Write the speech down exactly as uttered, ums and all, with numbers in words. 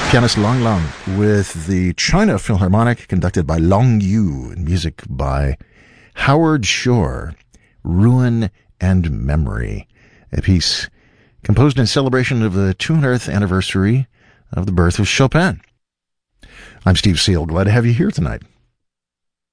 Pianist Lang Lang with the China Philharmonic, conducted by Long Yu, and music by Howard Shore, Ruin and Memory, a piece composed in celebration of the two hundredth anniversary of the birth of Chopin. I'm Steve Seal, glad to have you here tonight.